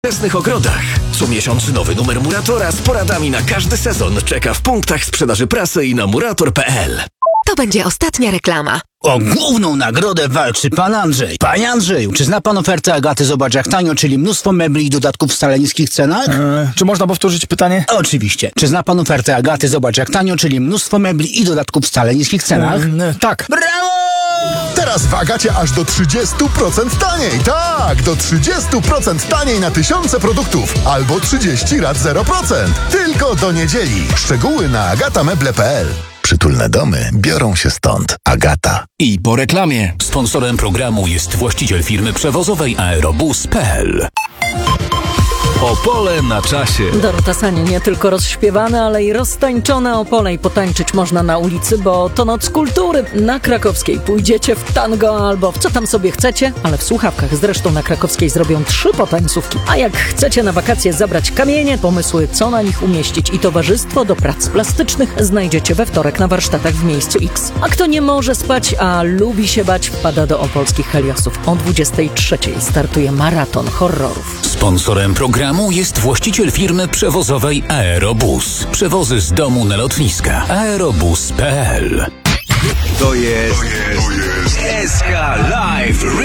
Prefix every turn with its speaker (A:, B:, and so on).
A: W ogrodach. Co miesiąc nowy numer Muratora z poradami na każdy sezon czeka w punktach sprzedaży prasy i na murator.pl.
B: To będzie ostatnia reklama.
C: O główną nagrodę walczy pan Andrzej. Panie Andrzeju, czy zna pan ofertę Agaty Zobacz jak tanio, czyli mnóstwo mebli i dodatków w wcale niskich cenach?
D: Czy można powtórzyć pytanie?
C: Oczywiście. Czy zna pan ofertę Agaty Zobacz jak tanio, czyli mnóstwo mebli i dodatków w wcale niskich cenach?
D: Tak.
C: Brawo!
E: Teraz w Agacie aż do 30% taniej. Tak, do 30% taniej na tysiące produktów. Albo 30 rat 0%. Tylko do niedzieli. Szczegóły na agatameble.pl. Przytulne domy biorą się stąd. Agata.
A: I po reklamie.
F: Sponsorem programu jest właściciel firmy przewozowej Aerobus.pl.
A: Opole na czasie.
G: Dorota Sani nie tylko rozśpiewane, ale i roztańczone Opole i potańczyć można na ulicy, bo to noc kultury. Na Krakowskiej pójdziecie w tango albo w co tam sobie chcecie, ale w słuchawkach. Zresztą na Krakowskiej zrobią 3 potańcówki. A jak chcecie na wakacje zabrać kamienie, pomysły co na nich umieścić i towarzystwo do prac plastycznych znajdziecie we wtorek na warsztatach w miejscu X. A kto nie może spać, a lubi się bać, wpada do opolskich Heliosów. O 23:00 startuje maraton horrorów.
F: Sponsorem programu jest właściciel firmy przewozowej Aerobus. Przewozy z domu na lotniska. Aerobus.pl.
A: To jest SK Live